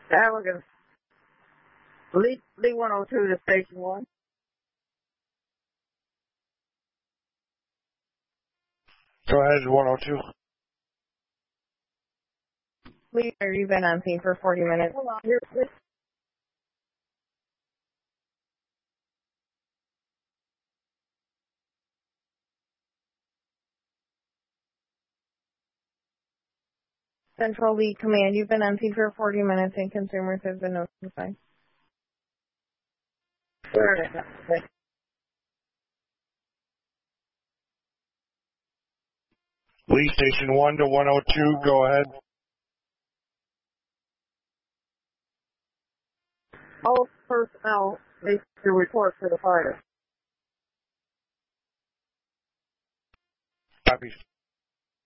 Allegan. Lee 102 to Station 1. Go ahead, 102. Lee, you've been on scene for 40 minutes. Hold on, here, please. Central Lead Command, you've been on scene for 40 minutes and consumers have been notified. Lee Station 1 to 102, go ahead. All personnel make the report for the fire. Copy.